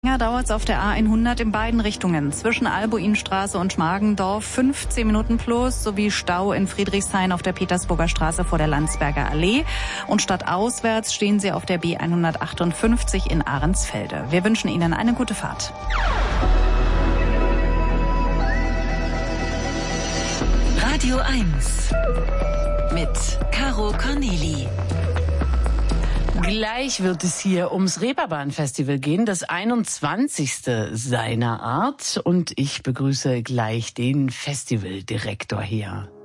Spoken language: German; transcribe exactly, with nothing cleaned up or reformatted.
Länger dauert es auf der A hundert in beiden Richtungen. Zwischen Albuinstraße und Schmargendorf fünfzehn Minuten plus, sowie Stau in Friedrichshain auf der Petersburger Straße vor der Landsberger Allee. Und stadtauswärts stehen Sie auf der B hundertachtundfünfzig in Ahrensfelde. Wir wünschen Ihnen eine gute Fahrt. Radio eins mit Caro Corneli. Gleich wird es hier ums Reeperbahn-Festival gehen, das einundzwanzigste seiner Art. Und ich begrüße gleich den Festivaldirektor hier.